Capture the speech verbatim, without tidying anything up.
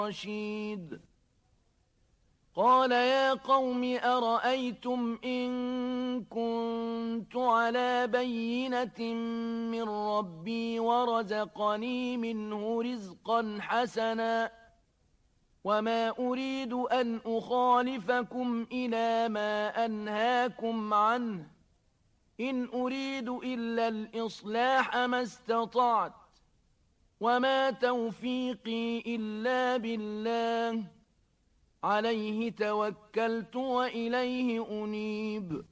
رشيد قال يا قوم أرأيتم إن كنت على بينة من ربي ورزقني منه رزقا حسنا وما أريد أن أخالفكم إلى ما أنهاكم عنه إن أريد إلا الإصلاح ما استطعت وما توفيقي إلا بالله عليه توكلت وإليه أنيب